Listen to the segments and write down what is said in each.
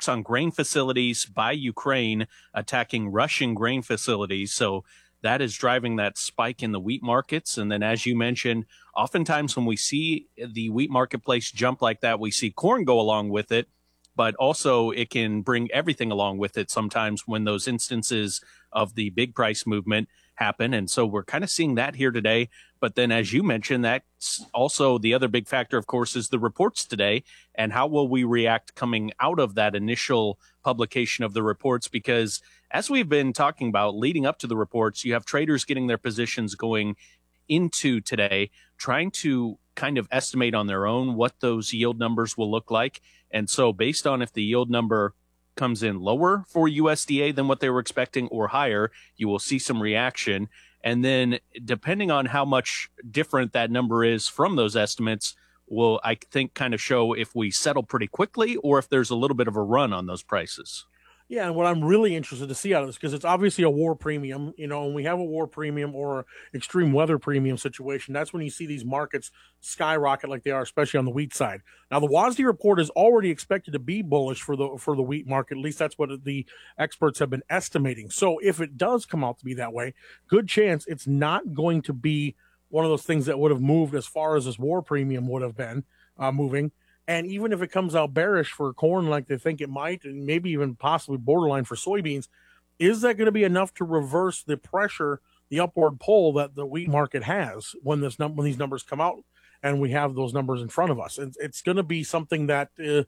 attacks on grain facilities by Ukraine, attacking Russian grain facilities. So that is driving that spike in the wheat markets. And then, as you mentioned, oftentimes when we see the wheat marketplace jump like that, we see corn go along with it, but also it can bring everything along with it sometimes when those instances of the big price movement happen. And so we're kind of seeing that here today. But then, as you mentioned, that's also the other big factor, of course, is the reports today. And how will we react coming out of that initial publication of the reports? Because as we've been talking about leading up to the reports, you have traders getting their positions going into today, trying to kind of estimate on their own what those yield numbers will look like. And so based on if the yield number comes in lower for USDA than what they were expecting or higher, you will see some reaction. And then depending on how much different that number is from those estimates will, I think, kind of show if we settle pretty quickly or if there's a little bit of a run on those prices. Yeah, and what I'm really interested to see out of this, because it's obviously a war premium, when we have a war premium or extreme weather premium situation, that's when you see these markets skyrocket like they are, especially on the wheat side. Now, the WASDE report is already expected to be bullish for the wheat market. At least that's what the experts have been estimating. So if it does come out to be that way, good chance it's not going to be one of those things that would have moved as far as this war premium would have been moving. And even if it comes out bearish for corn like they think it might, and maybe even possibly borderline for soybeans, is that going to be enough to reverse the pressure, the upward pull that the wheat market has when these numbers come out and we have those numbers in front of us? And it's going to be something that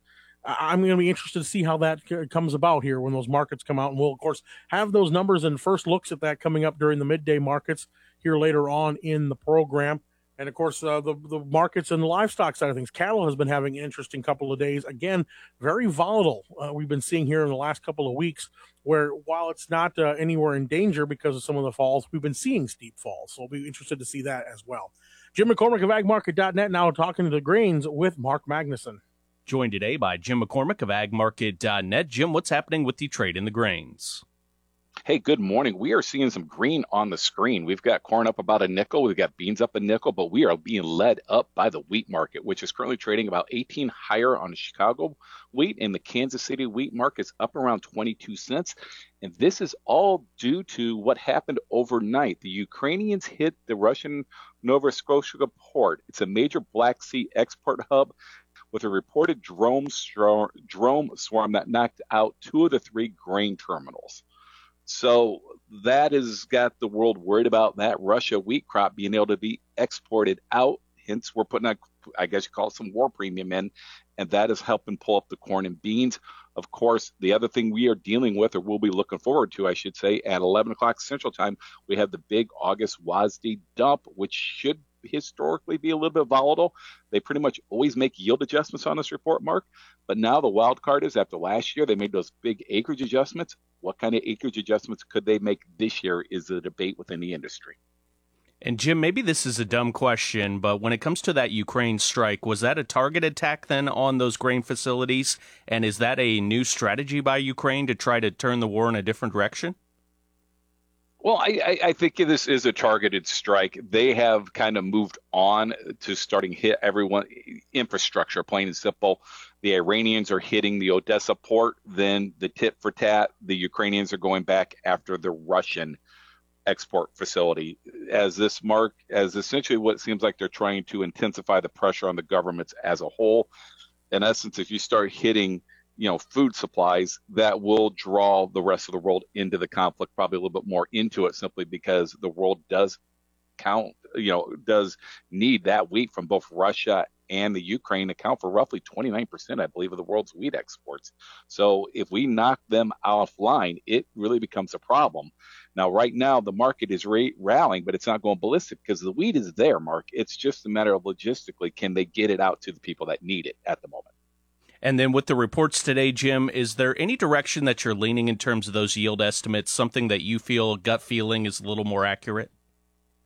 I'm going to be interested to see how that comes about here when those markets come out. And we'll, of course, have those numbers and first looks at that coming up during the midday markets here later on in the program. And, of course, the markets and the livestock side of things. Cattle has been having an interesting couple of days. Again, very volatile. We've been seeing here in the last couple of weeks where while it's not anywhere in danger because of some of the falls, we've been seeing steep falls. So we'll be interested to see that as well. Jim McCormick of agmarket.net now talking to the grains with Mark Magnuson. Joined today by Jim McCormick of agmarket.net. Jim, what's happening with the trade in the grains? Hey, good morning. We are seeing some green on the screen. We've got corn up about a nickel. We've got beans up a nickel, but we are being led up by the wheat market, which is currently trading about 18 higher on the Chicago wheat, and the Kansas City wheat market's up around 22 cents. And this is all due to what happened overnight. The Ukrainians hit the Russian Novorossiysk port. It's a major Black Sea export hub with a reported drone swarm that knocked out 2 of the 3 grain terminals. So that has got the world worried about that Russia wheat crop being able to be exported out. Hence, we're putting, I guess you call it some war premium in, and that is helping pull up the corn and beans. Of course, the other thing we are dealing with, or we'll be looking forward to, I should say, at 11 o'clock Central Time, we have the big August WASDE dump, which should historically be a little bit volatile. They pretty much always make yield adjustments on this report, Mark. But now the wild card is after last year, they made those big acreage adjustments. What kind of acreage adjustments could they make this year is the debate within the industry. And Jim, maybe this is a dumb question, but when it comes to that Ukraine strike, was that a target attack then on those grain facilities? And is that a new strategy by Ukraine to try to turn the war in a different direction? Well, I think this is a targeted strike. They have kind of moved on to starting hit everyone infrastructure, plain and simple. The Iranians are hitting the Odessa port, then the tit for tat. The Ukrainians are going back after the Russian export facility as essentially what it seems like they're trying to intensify the pressure on the governments as a whole. In essence, if you start hitting food supplies, that will draw the rest of the world into the conflict, probably a little bit more into it, simply because the world does need that wheat from both Russia and the Ukraine, account for roughly 29%, I believe, of the world's wheat exports. So if we knock them offline, it really becomes a problem. Now, right now, the market is rallying, but it's not going ballistic because the wheat is there, Mark. It's just a matter of logistically, can they get it out to the people that need it at the moment? And then with the reports today, Jim, is there any direction that you're leaning in terms of those yield estimates, something that you feel gut feeling is a little more accurate?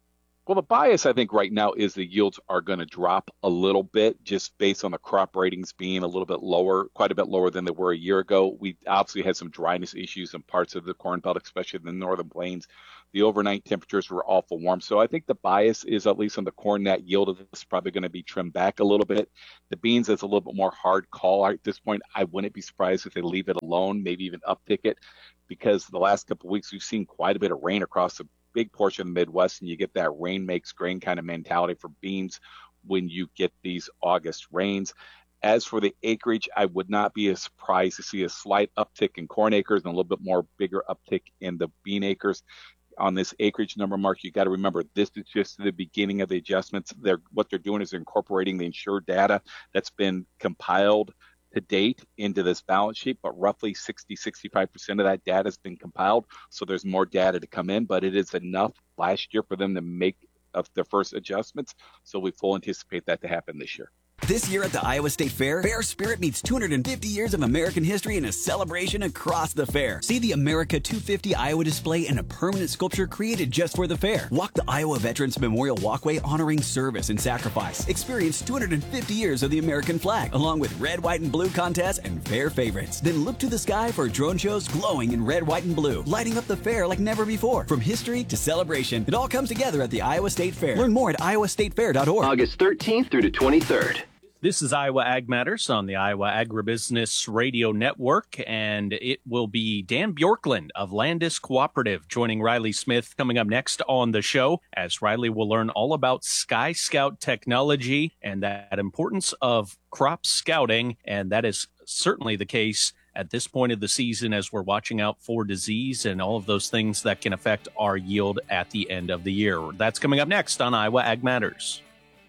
Well, the bias, I think, right now is the yields are going to drop a little bit just based on the crop ratings being a little bit lower, quite a bit lower than they were a year ago. We obviously had some dryness issues in parts of the Corn Belt, especially in the northern plains. The overnight temperatures were awful warm. So I think the bias is, at least on the corn, that yield is probably going to be trimmed back a little bit. The beans is a little bit more hard call at this point. I wouldn't be surprised if they leave it alone, maybe even uptick it, because the last couple of weeks we've seen quite a bit of rain across the big portion of the Midwest, and you get that rain makes grain kind of mentality for beans when you get these August rains. As for the acreage, I would not be as surprised to see a slight uptick in corn acres and a little bit more bigger uptick in the bean acres. On this acreage number, Mark, you got to remember this is just the beginning of the adjustments. What they're doing is they're incorporating the insured data that's been compiled to date into this balance sheet, but roughly 65% of that data has been compiled. So there's more data to come in, but it is enough last year for them to make of their first adjustments. So we fully anticipate that to happen this year. This year at the Iowa State Fair, Fair Spirit meets 250 years of American history in a celebration across the fair. See the America 250 Iowa display and a permanent sculpture created just for the fair. Walk the Iowa Veterans Memorial Walkway honoring service and sacrifice. Experience 250 years of the American flag, along with red, white, and blue contests and fair favorites. Then look to the sky for drone shows glowing in red, white, and blue, lighting up the fair like never before. From history to celebration, it all comes together at the Iowa State Fair. Learn more at iowastatefair.org. August 13th through the 23rd. This is Iowa Ag Matters on the Iowa Agribusiness Radio Network, and it will be Dan Bjorklund of Landis Cooperative joining Riley Smith coming up next on the show, as Riley will learn all about Sky Scout technology and that importance of crop scouting, and that is certainly the case at this point of the season as we're watching out for disease and all of those things that can affect our yield at the end of the year. That's coming up next on Iowa Ag Matters.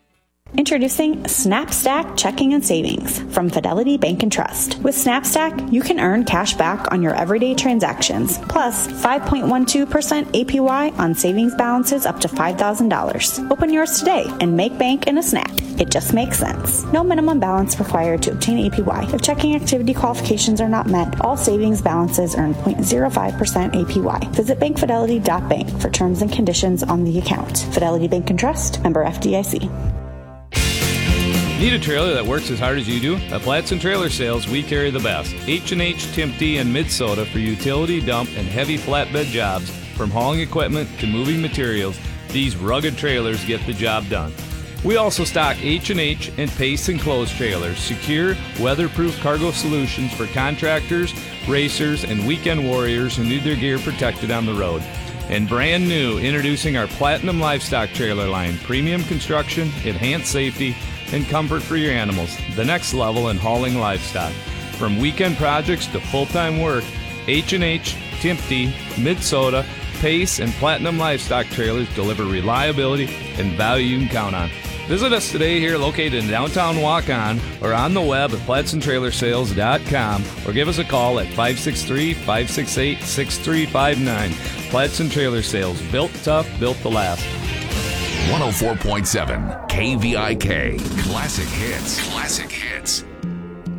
Introducing SnapStack Checking and Savings from Fidelity Bank and Trust. With SnapStack, you can earn cash back on your everyday transactions, plus 5.12% APY on savings balances up to $5,000. Open yours today and make bank in a snap. It just makes sense. No minimum balance required to obtain APY. If checking activity qualifications are not met, all savings balances earn 0.05% APY. Visit bankfidelity.bank for terms and conditions on the account. Fidelity Bank and Trust, member FDIC. Need a trailer that works as hard as you do? At Platson Trailer Sales, we carry the best. H&H, Timpte, and Mid-Soda for utility, dump, and heavy flatbed jobs. From hauling equipment to moving materials, these rugged trailers get the job done. We also stock H&H and Pace enclosed trailers, secure, weatherproof cargo solutions for contractors, racers, and weekend warriors who need their gear protected on the road. And brand new, introducing our Platinum Livestock Trailer line. Premium construction, enhanced safety, and comfort for your animals. The next level in hauling livestock. From weekend projects to full-time work, H&H, Timpte, Mid-Soda, Pace, and Platinum Livestock Trailers deliver reliability and value you can count on. Visit us today here located in downtown Waukon or on the web at PlatsonTrailerSales.com or give us a call at 563-568-6359. Platson Trailer Sales. Built tough, built to last. 104.7 KVIK. Classic Hits. Classic Hits.